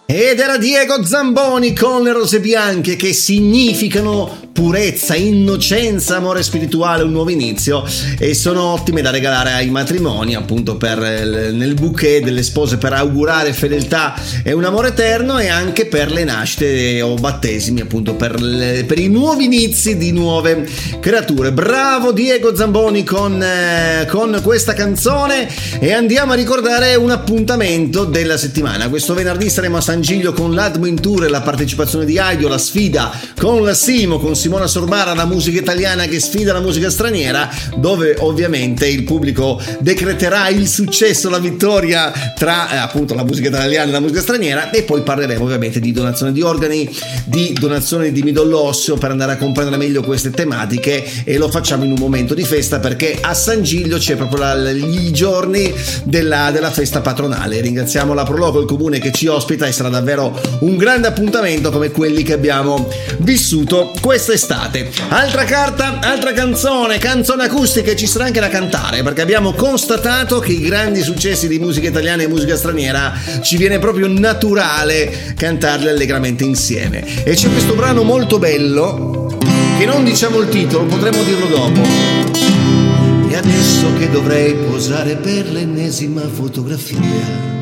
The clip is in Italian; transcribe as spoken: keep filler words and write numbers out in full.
Ed era Diego Zamboni con Le rose bianche, che significano purezza, innocenza, amore spirituale, un nuovo inizio, e sono ottime da regalare ai matrimoni, appunto per nel bouquet delle spose, per augurare fedeltà e un amore eterno, e anche per le nascite o battesimi, appunto per, le, per i nuovi inizi di nuove creature. Bravo Diego Zamboni con, eh, con questa canzone. E andiamo a ricordare un appuntamento della settimana. Questo venerdì saremo a San Giglio con l'Admin Tour e la partecipazione di Aidio, la sfida con la Simo, con Simona Sorbara, la musica italiana che sfida la musica straniera, dove ovviamente il pubblico decreterà il successo, la vittoria tra eh, appunto la musica italiana e la musica straniera. E poi parleremo ovviamente di donazione di organi, di donazione di midollo osseo, per andare a comprendere meglio queste tematiche, e lo facciamo in un momento di festa, perché a San Giglio c'è proprio la, i giorni della, della festa patronale. Ringraziamo la Proloco, il comune che ci ospita, e sarà davvero un grande appuntamento come quelli che abbiamo vissuto quest'estate. Altra carta, altra canzone, canzone acustica, e ci sarà anche da cantare, perché abbiamo constatato che i grandi successi di musica italiana e musica straniera ci viene proprio naturale cantarli allegramente insieme. E c'è questo brano molto bello, che non diciamo il titolo, potremmo dirlo dopo. E adesso che dovrei posare per l'ennesima fotografia,